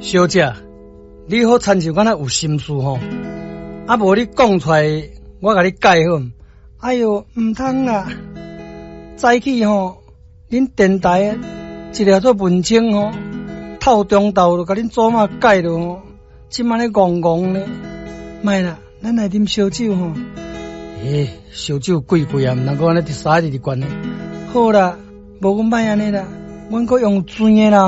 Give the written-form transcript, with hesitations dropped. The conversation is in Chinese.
小姐，你好亲像敢若有心事吼，啊无你讲出来，我甲你解好。哎哟，毋通啦！早起吼，恁电台一个做文青吼，透中昼就甲恁祖妈解了吼，即摆咧戆戆咧，莫啦，咱来啉烧酒吼。烧酒贵贵啊，毋通讲安尼第三日关呢。好啦，无阮莫安尼啦，阮阁用醉的啦。